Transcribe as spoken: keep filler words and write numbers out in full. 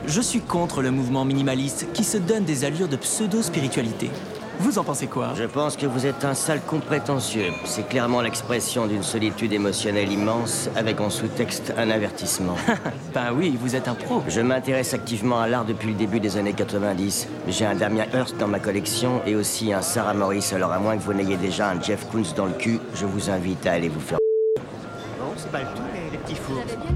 Je suis contre le mouvement minimaliste qui se donne des allures de pseudo-spiritualité. Vous en pensez quoi? Je pense que vous êtes un sale con prétentieux. C'est clairement l'expression d'une solitude émotionnelle immense, avec en sous-texte un avertissement. Ben oui, vous êtes un pro. Je m'intéresse activement à l'art depuis le début des années quatre-vingt-dix. J'ai un Damien Hirst dans ma collection et aussi un Sarah Morris, alors à moins que vous n'ayez déjà un Jeff Koons dans le cul, je vous invite à aller vous faire... Bon, c'est pas le tout, les, les petits fours.